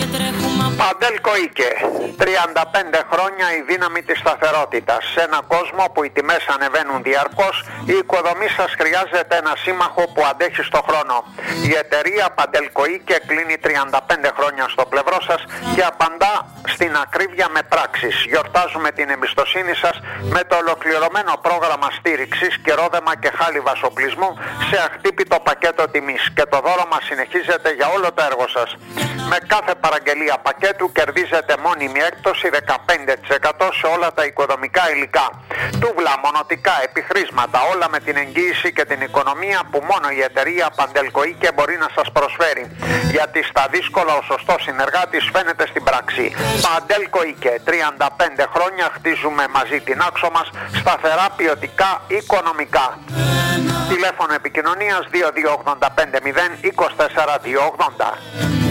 Παντέλκο Οίκε, 35 χρόνια η δύναμη της σταθερότητας. Σε έναν κόσμο που οι τιμές ανεβαίνουν διαρκώς, η οικοδομή σας χρειάζεται ένα σύμμαχο που αντέχει στο χρόνο. Η εταιρεία Παντέλκο Οίκε κλείνει 35 χρόνια στο πλευρό σας και απαντά στην ακρίβεια με πράξεις. Γιορτάζουμε την εμπιστοσύνη σας με το ολοκληρωμένο πρόγραμμα στήριξης και ρόδεμα και χάλιβας οπλισμού σε αχτύπητο πακέτο τιμής, και το δώρο μας συνεχίζεται για όλο το έργο σας. Με κάθε παραγγελία πακέτου κερδίζετε μόνιμη έκπτωση 15% σε όλα τα οικοδομικά υλικά. Τούβλα, μονοτικά, επιχρήσματα, όλα με την εγγύηση και την οικονομία που μόνο η εταιρεία Παντέλκο Οίκε μπορεί να σας προσφέρει. Γιατί στα δύσκολα ο σωστός συνεργάτης φαίνεται στην πράξη. Παντέλκο Οίκε, 35 χρόνια χτίζουμε μαζί την άξο μας, σταθερά, ποιοτικά, οικονομικά. Τηλέφωνο επικοινωνίας 2285 0 24 280.